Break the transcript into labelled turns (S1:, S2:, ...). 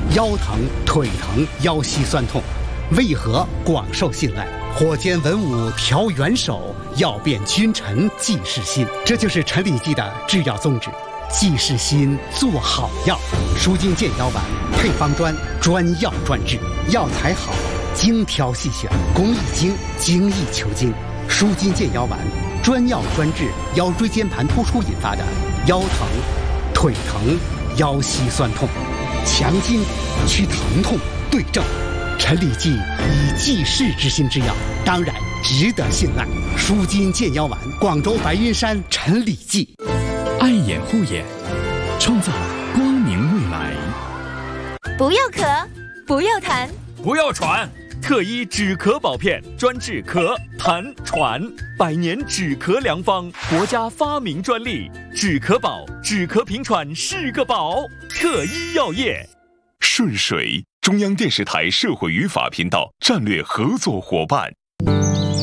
S1: 腰疼、腿疼、腰膝酸痛，为何广受信赖？火尖文武调元首，药变君臣济世心，这就是陈李济的制药宗旨。济世心，做好药。舒筋健腰丸配方专，专药专治，药材好，精挑细选，工艺精，精益求精。舒筋健腰丸专药专治腰椎间盘突出引发的腰疼、腿疼、腰膝酸痛，强筋祛疼痛，对症。陈李济以济世之心之药，当然值得信赖。舒筋健腰丸，广州白云山陈李济。
S2: 爱眼护眼，创造光明未来。
S3: 不要咳，不要痰，
S4: 不要喘，特医止咳保片，专治咳、痰、喘，100年止咳良方，国家发明专利，止咳宝，止咳平喘是个宝。特医药业。
S5: 顺水，中央电视台社会与法频道战略合作伙伴。